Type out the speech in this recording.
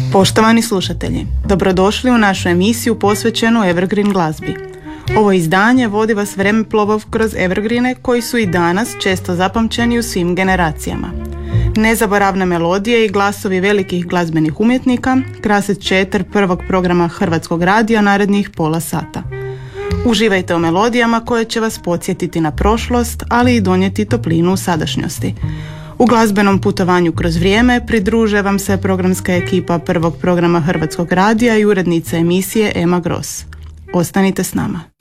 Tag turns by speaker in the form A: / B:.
A: Poštovani slušatelji, dobrodošli u našu emisiju posvećenu Evergreen glazbi. Ovo izdanje vodi vas vremeplovom kroz evergreene koji su i danas često zapamćeni u svim generacijama. Nezaboravne melodije i glasovi velikih glazbenih umjetnika krasit će eter prvog programa Hrvatskog radija narednih pola sata. Uživajte u melodijama koje će vas podsjetiti na prošlost, ali i donijeti toplinu u sadašnjosti. U glazbenom putovanju kroz vrijeme pridružuje vam se programska ekipa prvog programa Hrvatskog radija i urednica emisije Ema Gross. Ostanite s nama.